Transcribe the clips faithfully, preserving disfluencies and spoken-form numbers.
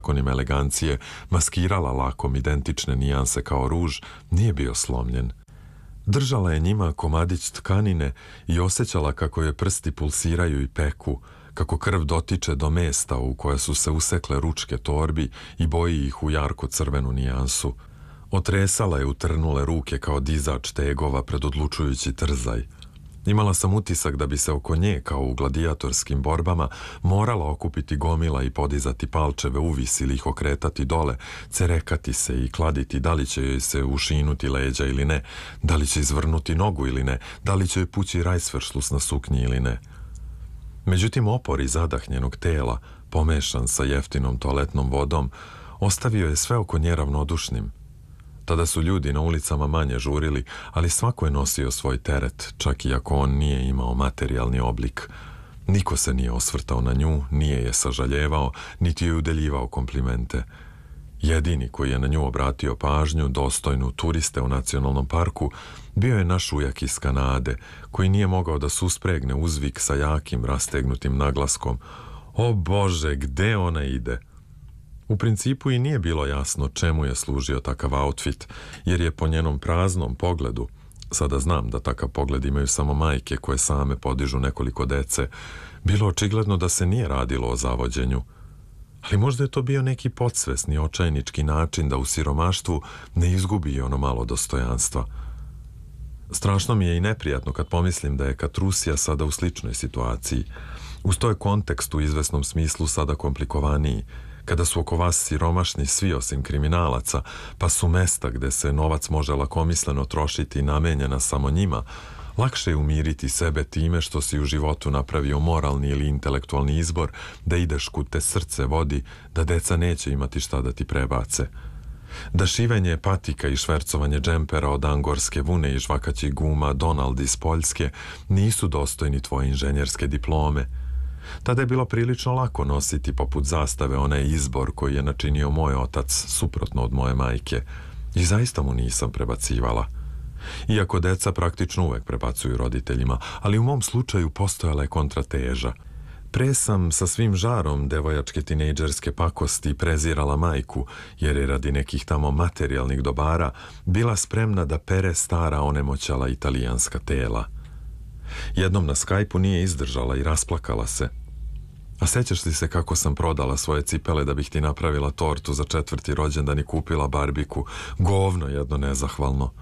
zakonima elegancije maskirala lakom identične nijanse kao ruž, nije bio slomljen. Držala je njima komadić tkanine i osjećala kako je prsti pulsiraju i peku, kako krv dotiče do mesta u koja su se usekle ručke torbi i boji ih u jarko-crvenu nijansu. Otresala je utrnule ruke kao dizač tegova pred odlučujući trzaj. Imala sam utisak da bi se oko nje, kao u gladijatorskim borbama, morala okupiti gomila i podizati palčeve uvis ili ih okretati dole, cerekati se i kladiti da li će joj se ušinuti leđa ili ne, da li će izvrnuti nogu ili ne, da li će joj pući rajsveršlus na suknji ili ne. Međutim, opor iz zadahnjenog tela, pomešan sa jeftinom toaletnom vodom, ostavio je sve oko nje ravnodušnim. Tada su ljudi na ulicama manje žurili, ali svako je nosio svoj teret, čak i ako on nije imao materijalni oblik. Niko se nije osvrtao na nju, nije je sažaljevao, niti joj udeljivao komplimente. Jedini koji je na nju obratio pažnju, dostojnu turiste u nacionalnom parku, bio je naš ujak iz Kanade, koji nije mogao da suspregne uzvik sa jakim, rastegnutim naglaskom. O Bože, gde ona ide? U principu i nije bilo jasno čemu je služio takav outfit, jer je po njenom praznom pogledu, sada znam da takav pogled imaju samo majke koje same podižu nekoliko dece, bilo očigledno da se nije radilo o zavođenju. Ali možda je to bio neki podsvesni, očajnički način da u siromaštvu ne izgubi ono malo dostojanstva. Strašno mi je i neprijatno kad pomislim da je Katrusija sada u sličnoj situaciji. Uz to je kontekst u izvesnom smislu sada komplikovaniji, kada su oko vas siromašni svi osim kriminalaca, pa su mesta gde se novac može lakomisleno trošiti namenjena samo njima, lakše je umiriti sebe time što si u životu napravio moralni ili intelektualni izbor da ideš kud te srce vodi, da deca neće imati šta da ti prebace. Da šivenje patika i švercovanje džempera od angorske vune i žvakaćih guma Donald iz Poljske nisu dostojni tvoje inženjerske diplome. Tada je bilo prilično lako nositi poput zastave onaj izbor koji je načinio moj otac, suprotno od moje majke, i zaista mu nisam prebacivala. Iako deca praktično uvek prebacuju roditeljima, ali u mom slučaju postojala je kontrateža. Pre sam sa svim žarom devojačke tinejdžerske pakosti prezirala majku, jer je radi nekih tamo materijalnih dobara bila spremna da pere stara onemoćala italijanska tela. Jednom na Skype-u nije izdržala i rasplakala se. A sećaš li se kako sam prodala svoje cipele da bih ti napravila tortu za četvrti rođendan i kupila barbiku? Govno jedno nezahvalno.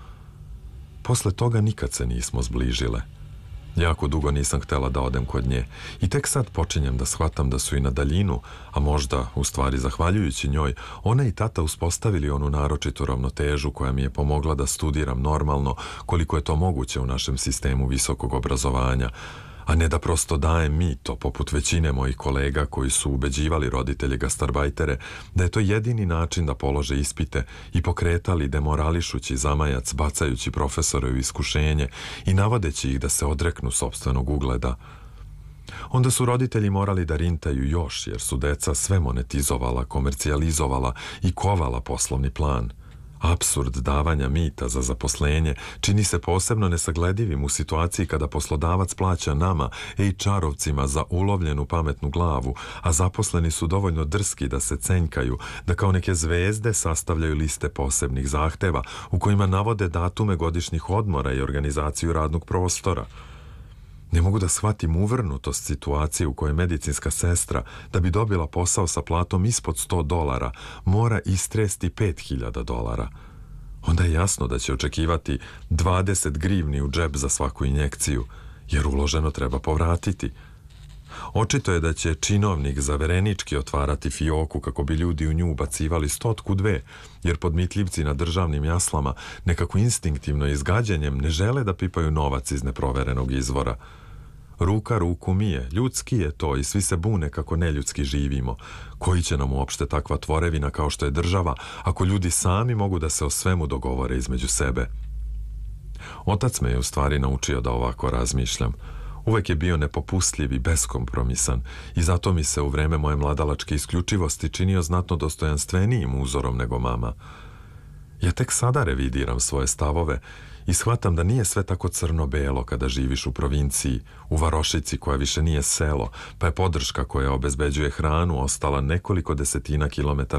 Posle toga nikad se nismo zbližile. Jako dugo nisam htela da odem kod nje i tek sad počinjem da shvatam da su i na daljinu, a možda, u stvari zahvaljujući njoj, ona i tata uspostavili onu naročitu ravnotežu koja mi je pomogla da studiram normalno koliko je to moguće u našem sistemu visokog obrazovanja, a ne da prosto dajem mito, poput većine mojih kolega koji su ubeđivali roditelje gastarbajtere da je to jedini način da polože ispite i pokretali demorališući zamajac, bacajući profesore u iskušenje i navodeći ih da se odreknu sopstvenog ugleda. Onda su roditelji morali da rintaju još, jer su deca sve monetizovala, komercijalizovala i kovala poslovni plan. Apsurd davanja mita za zaposlenje čini se posebno nesagledivim u situaciji kada poslodavac plaća nama, H R-ovcima, za ulovljenu pametnu glavu, a zaposleni su dovoljno drski da se cenjkaju, da kao neke zvezde sastavljaju liste posebnih zahteva u kojima navode datume godišnjih odmora i organizaciju radnog prostora. Ne mogu da shvatim uvrnutost situacije u kojoj medicinska sestra, da bi dobila posao sa platom ispod sto dolara, mora istresti pet hiljada dolara. Onda je jasno da će očekivati dvadeset grivni u džep za svaku injekciju, jer uloženo treba povratiti. Očito je da će činovnik zaverenički otvarati fioku kako bi ljudi u nju ubacivali stotku dve, jer podmitljivci na državnim jaslama nekako instinktivno izgađanjem ne žele da pipaju novac iz neproverenog izvora. Ruka ruku mije, ljudski je to i svi se bune kako neljudski živimo. Koji će nam uopšte takva tvorevina kao što je država, ako ljudi sami mogu da se o svemu dogovore između sebe? Otac me je u stvari naučio da ovako razmišljam. Uvek je bio nepopustljiv i beskompromisan i zato mi se u vreme moje mladalačke isključivosti činio znatno dostojanstvenijim uzorom nego mama. Ja tek sada revidiram svoje stavove i shvatam da nije sve tako crno-belo kada živiš u provinciji, u varošici koja više nije selo, pa je podrška koja obezbeđuje hranu ostala nekoliko desetina kilometara